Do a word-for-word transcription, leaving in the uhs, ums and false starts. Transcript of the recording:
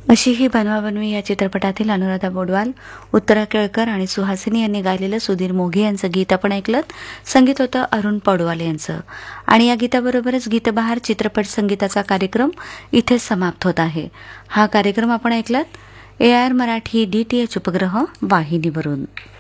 अशी ही बनवाबनवी या चित्रपटातील अनुराधा बोडवाल, उत्तरा केळकर आणि सुहासिनी यांनी गायलेलं सुधीर मोघे यांचं गीत आपण ऐकलं. संगीत होतं अरुण पौडवाल यांचं. आणि या गीताबरोबरच गीतबहार चित्रपट संगीताचा कार्यक्रम इथेच समाप्त होत आहे. हा कार्यक्रम आपण ऐकलात ए I R Marathi D T H उपग्रह वाहिनीवरून.